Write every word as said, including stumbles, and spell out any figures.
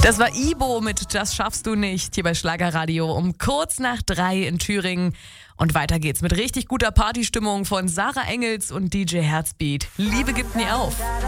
Das war Ibo mit Das schaffst du nicht hier bei Schlagerradio um kurz nach drei in Thüringen. Und weiter geht's mit richtig guter Partystimmung von Sarah Engels und D J Herzbeat. Liebe gibt nie auf.